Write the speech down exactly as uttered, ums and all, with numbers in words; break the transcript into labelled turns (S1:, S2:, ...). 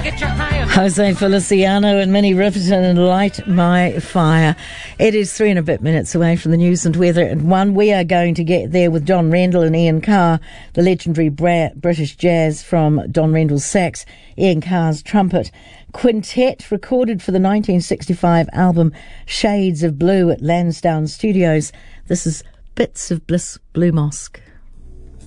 S1: Jose Feliciano and Minnie Riperton and Light My Fire. It is three and a bit minutes away from the news and weather at one. We are going to get there with Don Rendell and Ian Carr, the legendary Bra- British jazz from Don Rendell's sax, Ian Carr's trumpet. Quintet recorded for the nineteen sixty-five album Shades of Blue at Lansdowne Studios. This is Bits of Bliss Blue Mosque.